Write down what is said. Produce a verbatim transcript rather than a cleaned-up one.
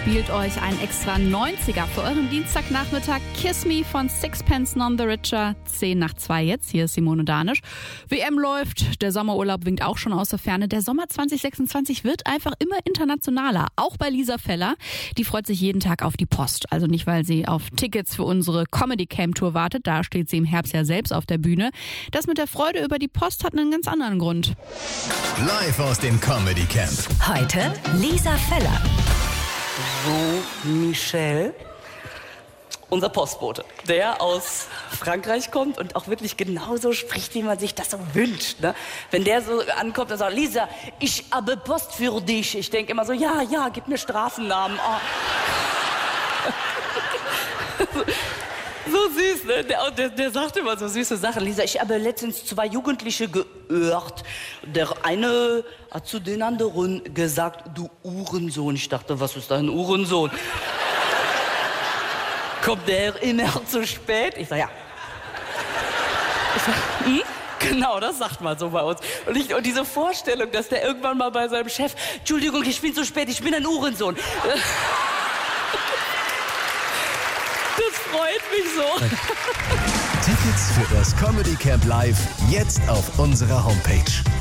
spielt euch ein extra neunziger für euren Dienstagnachmittag. Kiss Me von Sixpence None the Richer. zehn nach zwei jetzt. Hier ist Simone Danisch. W M läuft, der Sommerurlaub winkt auch schon aus der Ferne. Der Sommer zwanzig sechsundzwanzig wird einfach immer internationaler. Auch bei Lisa Feller. Die freut sich jeden Tag auf die Post. Also nicht, weil sie auf Tickets für unsere Comedy Camp Tour wartet. Da steht sie im Herbst ja selbst auf der Bühne. Das mit der Freude über die Post hat einen ganz anderen Grund. Live aus dem Comedy Camp. Heute Lisa Feller. So, Michel, unser Postbote, der aus Frankreich kommt und auch wirklich genauso spricht, wie man sich das so wünscht. Ne? Wenn der so ankommt und sagt, Lisa, ich habe Post für dich. Ich denke immer so, ja, ja, gib mir Straßennamen. Oh. So süß, ne? Der, der, der sagt immer so süße Sachen. Lisa, ich habe letztens zwei Jugendliche gehört. Der eine hat zu den anderen gesagt, du Uhrensohn. Ich dachte, was ist dein Uhrensohn? Kommt der immer zu spät? Ich sag, ja. Ich sag, hm? Genau, das sagt man so bei uns. Und, ich, und diese Vorstellung, dass der irgendwann mal bei seinem Chef, Entschuldigung, ich bin zu spät, ich bin ein Uhrensohn. Das freut mich so. Tickets für das Comedy Camp Live jetzt auf unserer Homepage